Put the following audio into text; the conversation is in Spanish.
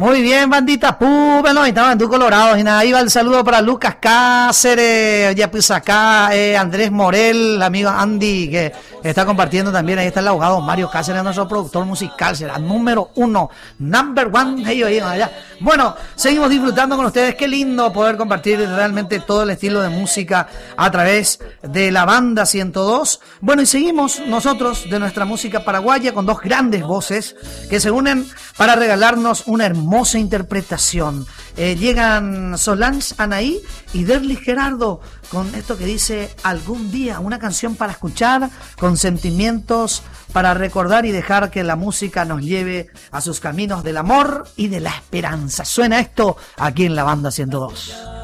Muy bien, bandita, bueno, estaba en tu Colorado, y nada, ahí va el saludo para Lucas Cáceres, ya pues acá, Andrés Morel, el amigo Andy, que está compartiendo también, ahí está el abogado Mario Cáceres, nuestro productor musical, será número 1, number 1, ellos allá. Bueno, seguimos disfrutando con ustedes, qué lindo poder compartir realmente todo el estilo de música a través de la banda 102. Bueno, y seguimos nosotros de nuestra música paraguaya con dos grandes voces que se unen para regalarnos una hermosa interpretación. Llegan Solange Anaí y Derlis Gerardo con esto que dice Algún día, una canción para escuchar, con sentimientos para recordar y dejar que la música nos lleve a sus caminos del amor y de la esperanza. Suena esto aquí en la banda 102.